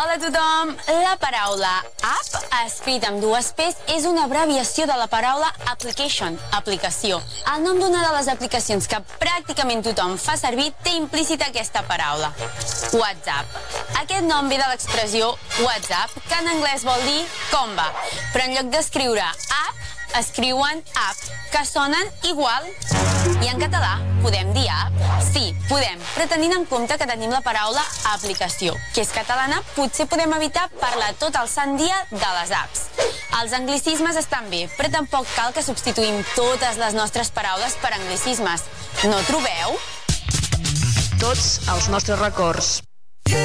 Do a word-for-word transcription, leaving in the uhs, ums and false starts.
Hola a tothom! La paraula app, escrita amb dues P's, és una abreviació de la paraula application, aplicació. El nom d'una de les aplicacions que pràcticament tothom fa servir té implícita aquesta paraula. WhatsApp. Aquest nom ve de l'expressió WhatsApp, que en anglès vol dir com va, però en lloc d'escriure app, escriuen app, que sonen igual. I en català podem dir app? Sí, podem, però tenint en compte que tenim la paraula aplicació, que és catalana, potser podem evitar parlar tot el sant dia de les apps. Els anglicismes estan bé, però tampoc cal que substituïm totes les nostres paraules per anglicismes. No trobeu? Tots els nostres records.